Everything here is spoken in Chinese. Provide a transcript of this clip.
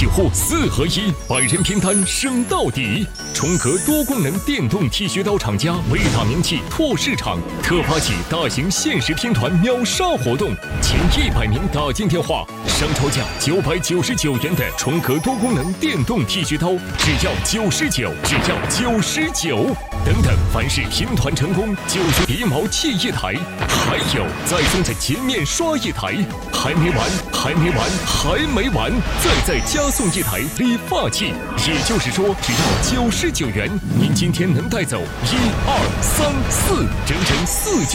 几乎4合一，100人拼单升到底。重格多功能电动剃须刀厂家为打名气拓市场，特发起大型限时拼团秒杀活动，前100名打进电话上抽价999元的重格多功能电动剃须刀，只要99，只要99。等等，凡是拼团成功就是鼻毛剃一台，还有再送这洁面刷一台，还没完，还没完，还没完，再加送一台理发器。也就是说，只要99元，您今天能带走1、2、3、4，整整4件。